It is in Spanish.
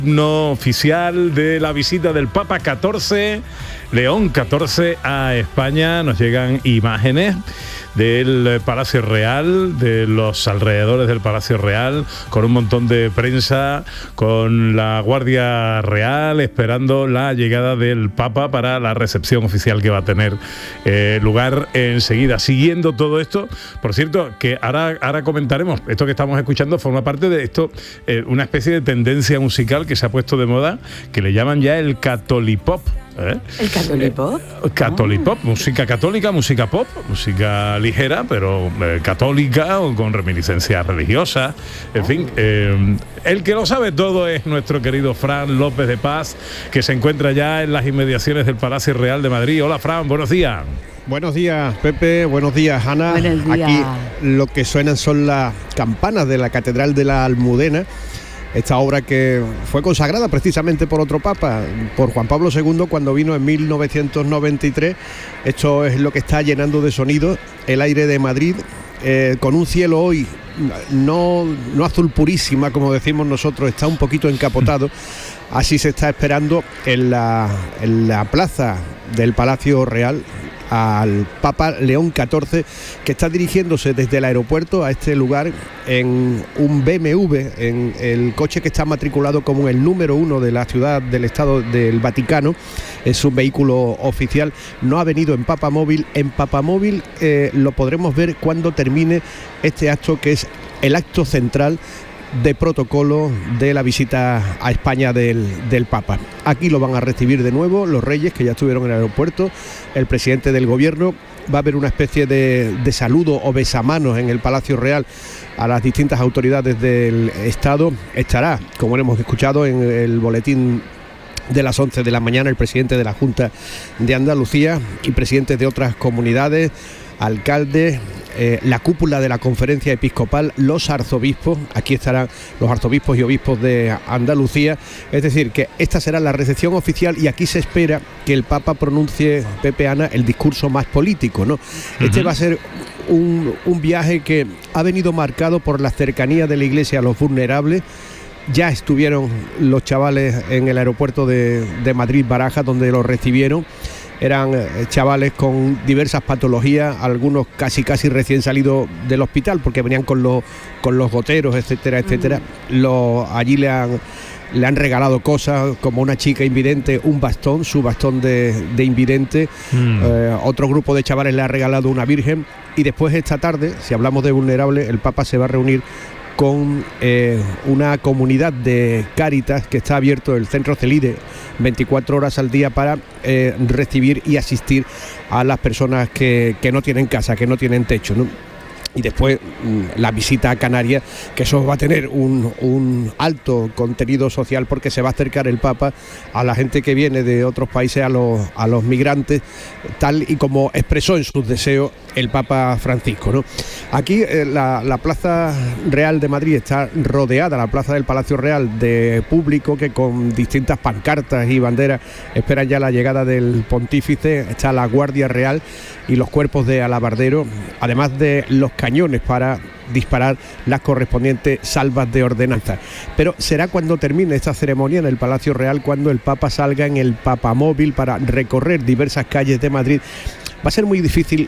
No oficial de la visita del Papa XIV, León XIV a España. Nos llegan imágenes del Palacio Real, de los alrededores del Palacio Real, con un montón de prensa, con la Guardia Real esperando la llegada del Papa para la recepción oficial que va a tener lugar enseguida. Siguiendo todo esto, por cierto, que ahora comentaremos, esto que estamos escuchando forma parte de esto, una especie de tendencia musical que se ha puesto de moda, que le llaman ya el catolipop. ¿El catolipop? Catolipop, música católica, música pop, música ligera, pero católica o con reminiscencias religiosas. En fin, el que lo sabe todo es nuestro querido Fran López de Paz, que se encuentra ya en las inmediaciones del Palacio Real de Madrid. Hola, Fran, buenos días. Buenos días, Pepe, buenos días, Ana. Buenos días. Aquí lo que suenan son las campanas de la Catedral de la Almudena. Esta obra que fue consagrada precisamente por otro papa, por Juan Pablo II, cuando vino en 1993. Esto es lo que está llenando de sonido el aire de Madrid, con un cielo hoy no azul purísima, como decimos nosotros, está un poquito encapotado. Así se está esperando en la plaza del Palacio Real al Papa León XIV, que está dirigiéndose desde el aeropuerto a este lugar en un BMW, en el coche que está matriculado como el número 1 de la ciudad del Estado del Vaticano. Es un vehículo oficial, no ha venido en Papamóvil. En Papamóvil lo podremos ver cuando termine este acto, que es el acto central de protocolo de la visita a España del Papa. Aquí lo van a recibir de nuevo los reyes, que ya estuvieron en el aeropuerto, el presidente del gobierno. Va a haber una especie de saludo o besamanos en el Palacio Real a las distintas autoridades del Estado. Estará, como hemos escuchado en el boletín de las 11 de la mañana, el presidente de la Junta de Andalucía y presidentes de otras comunidades, alcaldes, la cúpula de la Conferencia Episcopal, los arzobispos. Aquí estarán los arzobispos y obispos de Andalucía. Es decir, que esta será la recepción oficial, y aquí se espera que el Papa pronuncie, Pepe, Ana, el discurso más político, ¿no? Este va a ser un viaje que ha venido marcado por la cercanía de la Iglesia a los vulnerables. Ya estuvieron los chavales en el aeropuerto de Madrid Barajas, donde los recibieron. Eran chavales con diversas patologías, algunos casi recién salidos del hospital, porque venían con los goteros, etcétera, etcétera. Allí le han regalado cosas, como una chica invidente, un bastón, su bastón de invidente. Otro grupo de chavales le ha regalado una virgen. Y después, esta tarde, si hablamos de vulnerables, el Papa se va a reunir con una comunidad de Cáritas, que está abierto el centro Celide 24 horas al día para recibir y asistir a las personas que no tienen casa, que no tienen techo, ¿no? Y después la visita a Canarias, que eso va a tener un alto contenido social, porque se va a acercar el Papa a la gente que viene de otros países, a los migrantes, tal y como expresó en sus deseos el Papa Francisco, ¿no? Aquí la Plaza Real de Madrid está rodeada, la plaza del Palacio Real, de público que con distintas pancartas y banderas esperan ya la llegada del pontífice. Está la Guardia Real y los cuerpos de alabarderos, además de los cañones para disparar las correspondientes salvas de ordenanza. Pero será cuando termine esta ceremonia en el Palacio Real cuando el Papa salga en el Papamóvil para recorrer diversas calles de Madrid. Va a ser muy difícil